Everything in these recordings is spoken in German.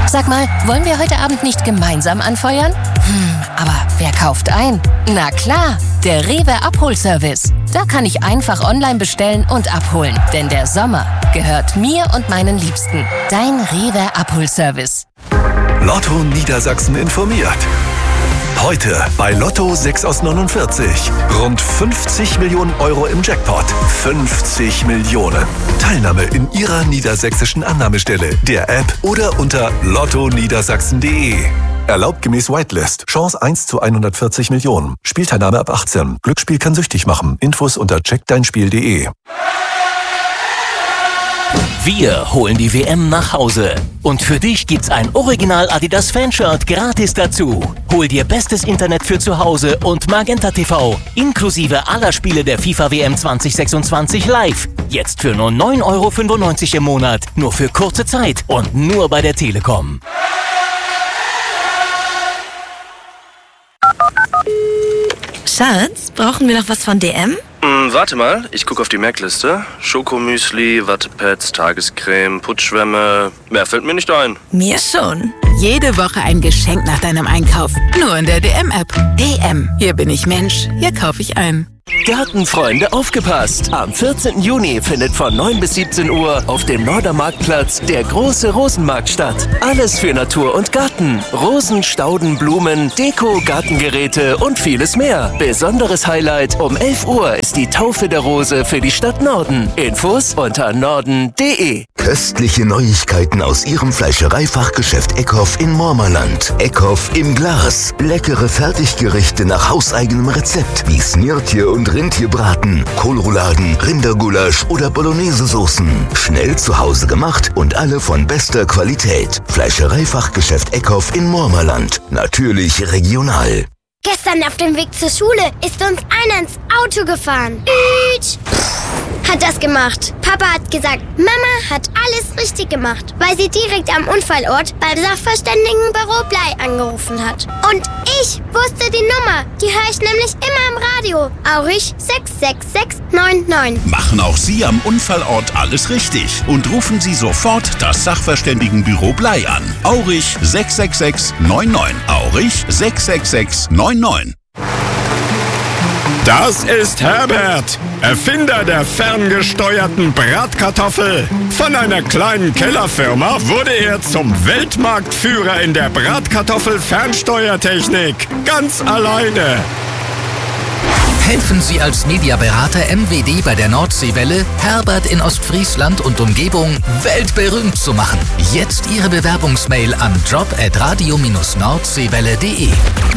Sag mal, wollen wir heute Abend nicht gemeinsam anfeuern? Aber wer kauft ein? Na klar, der Rewe Abholservice. Da kann ich einfach online bestellen und abholen. Denn der Sommer gehört mir und meinen Liebsten. Dein Rewe Abholservice. Lotto Niedersachsen informiert. Heute bei Lotto 6 aus 49. Rund 50 Millionen Euro im Jackpot. 50 Millionen. Teilnahme in Ihrer niedersächsischen Annahmestelle, der App oder unter lottoniedersachsen.de. Erlaubt gemäß Whitelist. Chance 1 zu 140 Millionen. Spielteilnahme ab 18. Glücksspiel kann süchtig machen. Infos unter checkdeinspiel.de. Wir holen die WM nach Hause. Und für dich gibt's ein Original Adidas Fanshirt gratis dazu. Hol dir bestes Internet für zu Hause und Magenta TV. Inklusive aller Spiele der FIFA WM 2026 live. Jetzt für nur 9,95 € im Monat. Nur für kurze Zeit und nur bei der Telekom. Schatz, brauchen wir noch was von DM? Warte mal, ich gucke auf die Merkliste. Schokomüsli, Wattepads, Tagescreme, Putzschwämme. Mehr fällt mir nicht ein. Mir schon. Jede Woche ein Geschenk nach deinem Einkauf. Nur in der DM-App. DM. Hier bin ich Mensch. Hier kaufe ich ein. Gartenfreunde, aufgepasst! Am 14. Juni findet von 9 bis 17 Uhr auf dem Nordermarktplatz der große Rosenmarkt statt. Alles für Natur und Garten. Rosen, Stauden, Blumen, Deko, Gartengeräte und vieles mehr. Besonderes Highlight: um 11 Uhr ist die Taufe der Rose für die Stadt Norden. Infos unter norden.de. Köstliche Neuigkeiten aus Ihrem Fleischereifachgeschäft Eckhoff in Mormerland. Eckhoff im Glas. Leckere Fertiggerichte nach hauseigenem Rezept wie Snirtje und Rindtierbraten, Kohlrouladen, Rindergulasch oder Bolognese-Soßen. Schnell zu Hause gemacht und alle von bester Qualität. Fleischereifachgeschäft Eckhoff in Mormerland. Natürlich regional. Gestern auf dem Weg zur Schule ist uns einer ins Auto gefahren. Hat das gemacht. Papa hat gesagt, Mama hat alles richtig gemacht, weil sie direkt am Unfallort beim Sachverständigenbüro Blei angerufen hat. Und ich wusste die Nummer. Die höre ich nämlich immer im Radio. Aurich 66699. Machen auch Sie am Unfallort alles richtig und rufen Sie sofort das Sachverständigenbüro Blei an. Aurich 66699. Aurich 66699. Das ist Herbert, Erfinder der ferngesteuerten Bratkartoffel. Von einer kleinen Kellerfirma wurde er zum Weltmarktführer in der Bratkartoffel-Fernsteuertechnik. Ganz alleine. Helfen Sie als Mediaberater MWD bei der Nordseewelle, Herbert in Ostfriesland und Umgebung weltberühmt zu machen. Jetzt Ihre Bewerbungsmail an job@radio-nordseewelle.de.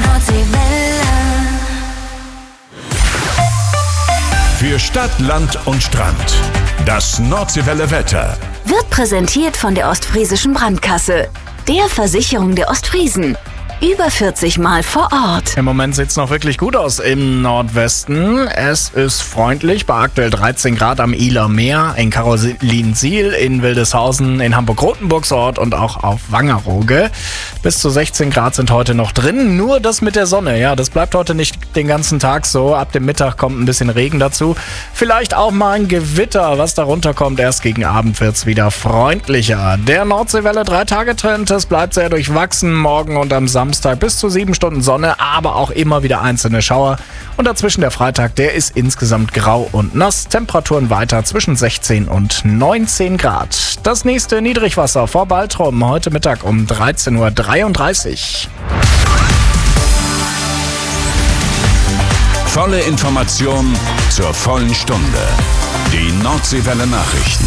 Für Stadt, Land und Strand. Das Nordseewelle Wetter. Wird präsentiert von der Ostfriesischen Brandkasse, der Versicherung der Ostfriesen. Über 40 Mal vor Ort. Im Moment sieht es noch wirklich gut aus im Nordwesten. Es ist freundlich bei aktuell 13 Grad am Ihler Meer, in Karolinsiel, in Wildeshausen, in Hamburg-Rothenburgsort und auch auf Wangerooge. Bis zu 16 Grad sind heute noch drin. Nur das mit der Sonne, ja, das bleibt heute nicht den ganzen Tag so. Ab dem Mittag kommt ein bisschen Regen dazu. Vielleicht auch mal ein Gewitter, was darunter kommt. Erst gegen Abend wird es wieder freundlicher. Der Nordseewelle 3-Tage-Trend, es bleibt sehr durchwachsen. Morgen und am Samstag bis zu 7 Stunden Sonne, aber auch immer wieder einzelne Schauer. Und dazwischen der Freitag, der ist insgesamt grau und nass. Temperaturen weiter zwischen 16 und 19 Grad. Das nächste Niedrigwasser vor Baltrum heute Mittag um 13:33 Uhr. Volle Information zur vollen Stunde. Die Nordseewelle Nachrichten.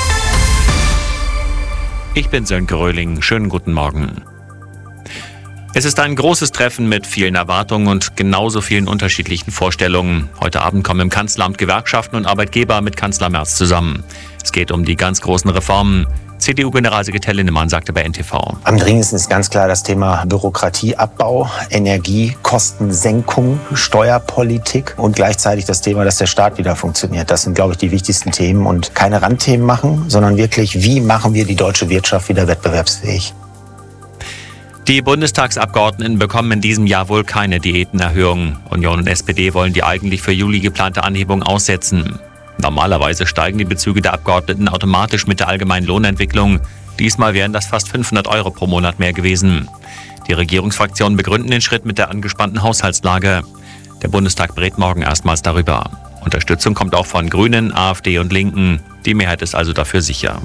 Ich bin Sönke Röhling. Schönen guten Morgen. Es ist ein großes Treffen mit vielen Erwartungen und genauso vielen unterschiedlichen Vorstellungen. Heute Abend kommen im Kanzleramt Gewerkschaften und Arbeitgeber mit Kanzler Merz zusammen. Es geht um die ganz großen Reformen. CDU-Generalsekretär Linnemann sagte bei NTV. Am dringendsten ist ganz klar das Thema Bürokratieabbau, Energiekostensenkung, Steuerpolitik und gleichzeitig das Thema, dass der Staat wieder funktioniert. Das sind, glaube ich, die wichtigsten Themen und keine Randthemen machen, sondern wirklich, wie machen wir die deutsche Wirtschaft wieder wettbewerbsfähig. Die Bundestagsabgeordneten bekommen in diesem Jahr wohl keine Diätenerhöhung. Union und SPD wollen die eigentlich für Juli geplante Anhebung aussetzen. Normalerweise steigen die Bezüge der Abgeordneten automatisch mit der allgemeinen Lohnentwicklung. Diesmal wären das fast 500 € pro Monat mehr gewesen. Die Regierungsfraktionen begründen den Schritt mit der angespannten Haushaltslage. Der Bundestag berät morgen erstmals darüber. Unterstützung kommt auch von Grünen, AfD und Linken. Die Mehrheit ist also dafür sicher.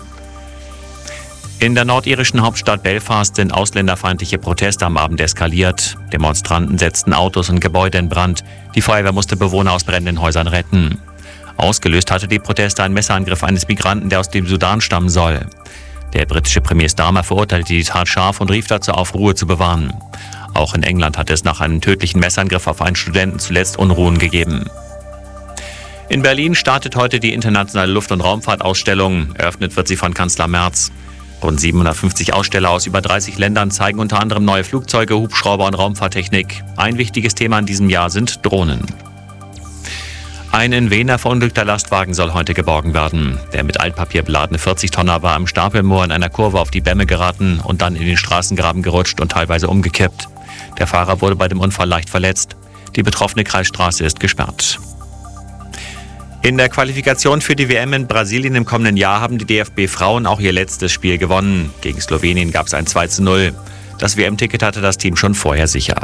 In der nordirischen Hauptstadt Belfast sind ausländerfeindliche Proteste am Abend eskaliert. Demonstranten setzten Autos und Gebäude in Brand. Die Feuerwehr musste Bewohner aus brennenden Häusern retten. Ausgelöst hatte die Proteste ein Messerangriff eines Migranten, der aus dem Sudan stammen soll. Der britische Premier Starmer verurteilte die Tat scharf und rief dazu auf, Ruhe zu bewahren. Auch in England hat es nach einem tödlichen Messerangriff auf einen Studenten zuletzt Unruhen gegeben. In Berlin startet heute die internationale Luft- und Raumfahrtausstellung. Eröffnet wird sie von Kanzler Merz. Rund 750 Aussteller aus über 30 Ländern zeigen unter anderem neue Flugzeuge, Hubschrauber und Raumfahrttechnik. Ein wichtiges Thema in diesem Jahr sind Drohnen. Ein in Wena verunglückter Lastwagen soll heute geborgen werden. Der mit Altpapier beladene 40-Tonner war am Stapelmoor in einer Kurve auf die Bämme geraten und dann in den Straßengraben gerutscht und teilweise umgekippt. Der Fahrer wurde bei dem Unfall leicht verletzt. Die betroffene Kreisstraße ist gesperrt. In der Qualifikation für die WM in Brasilien im kommenden Jahr haben die DFB-Frauen auch ihr letztes Spiel gewonnen. Gegen Slowenien gab es ein 2:0. Das WM-Ticket hatte das Team schon vorher sicher.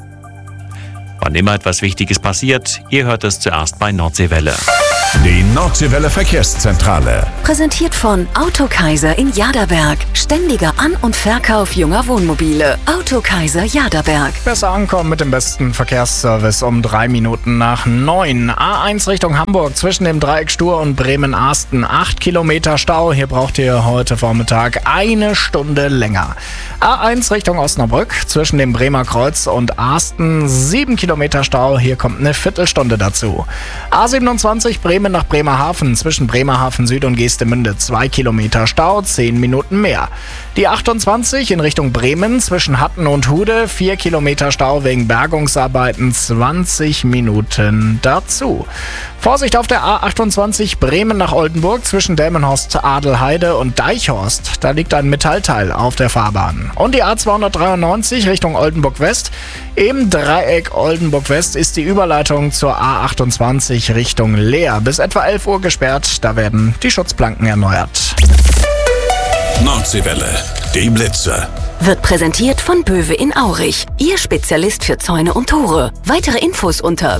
Wann immer etwas Wichtiges passiert, ihr hört es zuerst bei Nordseewelle. Die Nordseewelle Verkehrszentrale. Präsentiert von Autokaiser in Jaderberg. Ständiger An- und Verkauf junger Wohnmobile. Autokaiser Jaderberg. Besser ankommen mit dem besten Verkehrsservice um 3 Minuten nach 9. A1 Richtung Hamburg zwischen dem Dreieck Stur und Bremen-Arsten. 8 Kilometer Stau. Hier braucht ihr heute Vormittag 1 Stunde länger. A1 Richtung Osnabrück zwischen dem Bremer Kreuz und Arsten. 7 Kilometer Stau. Hier kommt eine Viertelstunde dazu. A27 Bremen nach Bremerhaven zwischen Bremerhaven Süd und Geestemünde 2 Kilometer Stau, 10 Minuten mehr. Die 28 in Richtung Bremen zwischen Hatten und Hude 4 Kilometer Stau wegen Bergungsarbeiten, 20 Minuten dazu. Vorsicht auf der A28 Bremen nach Oldenburg zwischen Delmenhorst, Adelheide und Deichhorst. Da liegt ein Metallteil auf der Fahrbahn. Und die A293 Richtung Oldenburg West. Im Dreieck Oldenburg West ist die Überleitung zur A28 Richtung Leer bis etwa 11 Uhr gesperrt. Da werden die Schutzplanken erneuert. Nordseewelle, die Blitze. Wird präsentiert von Böwe in Aurich. Ihr Spezialist für Zäune und Tore. Weitere Infos unter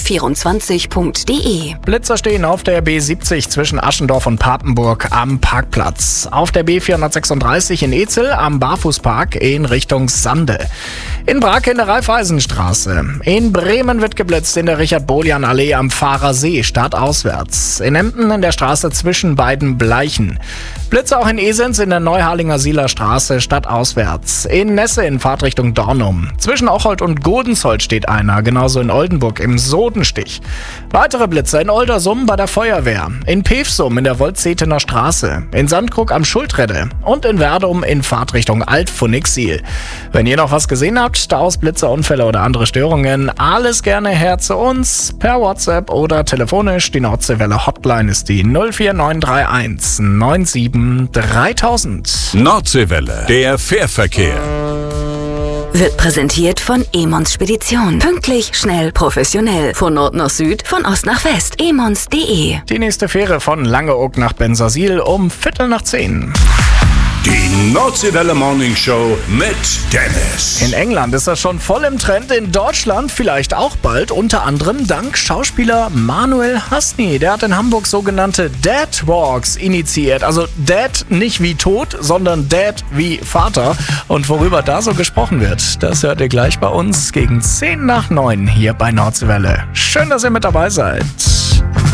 böwe24.de. Blitzer stehen auf der B70 zwischen Aschendorf und Papenburg am Parkplatz. Auf der B436 in Ezel am Barfußpark in Richtung Sande. In Brake in der Raiffeisenstraße. In Bremen wird geblitzt in der Richard-Bolian-Allee am Fahrersee, stadtauswärts. In Emden in der Straße zwischen beiden Bleichen. Blitze auch in Esens in der Neuharlinger Sieler Straße, stadtauswärts. In Nesse in Fahrtrichtung Dornum. Zwischen Ocholt und Godensholt steht einer, genauso in Oldenburg im Sodenstich. Weitere Blitze in Oldersum bei der Feuerwehr. In Pevsum in der Woldzetener Straße. In Sandkrug am Schultredde. Und in Werdum in Fahrtrichtung Alt-Phoenix-Siel. Wenn ihr noch was gesehen habt, Staus, Blitze, Unfälle oder andere Störungen, alles gerne her zu uns per WhatsApp oder telefonisch. Die Nordseewelle Hotline ist die 04931 97 3000. Nordseewelle, der Fährverkehr. Wird präsentiert von Emons Spedition. Pünktlich, schnell, professionell. Von Nord nach Süd, von Ost nach West. emons.de. Die nächste Fähre von Langeoog nach Bensersiel um 9:15. Die Nordseewelle Morning Show mit Dennis. In England ist das schon voll im Trend, in Deutschland vielleicht auch bald, unter anderem dank Schauspieler Manuel Hasny. Der hat in Hamburg sogenannte Dad Walks initiiert. Also Dad nicht wie Tod, sondern Dad wie Vater. Und worüber da so gesprochen wird, das hört ihr gleich bei uns gegen 10 nach 9 hier bei Nordseewelle. Schön, dass ihr mit dabei seid.